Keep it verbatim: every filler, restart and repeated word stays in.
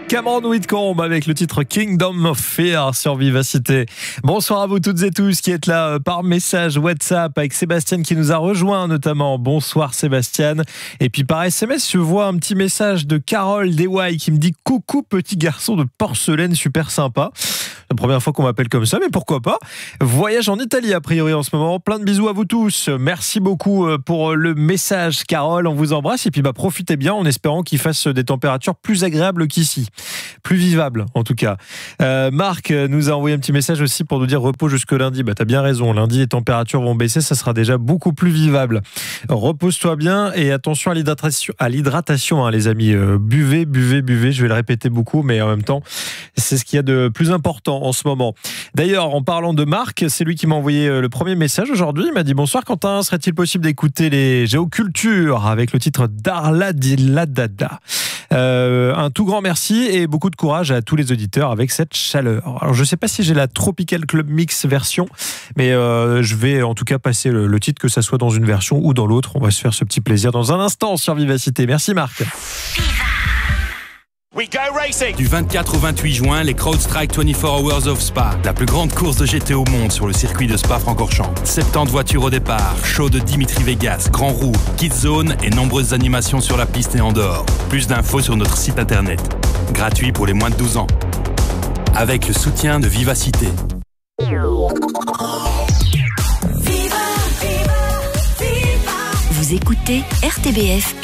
Cameron Whitcomb avec le titre Kingdom of Fear sur Vivacité. Bonsoir à vous toutes et tous qui êtes là par message WhatsApp avec Sébastien qui nous a rejoint notamment. Bonsoir Sébastien. Et puis par S M S, je vois un petit message de Carole Dewey qui me dit « Coucou petit garçon de porcelaine, super sympa ». La première fois qu'on m'appelle comme ça, mais pourquoi pas. Voyage en Italie a priori en ce moment. Plein de bisous à vous tous. Merci beaucoup pour le message Carole. On vous embrasse et puis bah profitez bien en espérant qu'il fasse des températures plus agréables qu'ici. Plus vivables en tout cas. Euh, Marc nous a envoyé un petit message aussi pour nous dire repos jusque lundi. Bah t'as bien raison. Lundi les températures vont baisser, ça sera déjà beaucoup plus vivable. Repose-toi bien et attention à l'hydratation, à l'hydratation hein, les amis. Euh, buvez, buvez, buvez. Je vais le répéter beaucoup, mais en même temps c'est ce qu'il y a de plus important en ce moment. D'ailleurs, en parlant de Marc, c'est lui qui m'a envoyé le premier message aujourd'hui. Il m'a dit « Bonsoir Quentin, serait-il possible d'écouter les Géocultures avec le titre Darla di la Dada ?» Euh, un tout grand merci et beaucoup de courage à tous les auditeurs avec cette chaleur. Alors je ne sais pas si j'ai la Tropical Club Mix version, mais euh, je vais en tout cas passer le, le titre, que ça soit dans une version ou dans l'autre. On va se faire ce petit plaisir dans un instant sur Vivacité. Merci Marc. Du vingt-quatre au vingt-huit juin, les CrowdStrike vingt-quatre Hours of Spa, la plus grande course de G T au monde sur le circuit de Spa-Francorchamps. soixante-dix voitures au départ, show de Dimitri Vegas, Grand Roue, Kids Zone et nombreuses animations sur la piste et en dehors. Plus d'infos sur notre site internet. Gratuit pour les moins de douze ans. Avec le soutien de Vivacité. Vous écoutez R T B F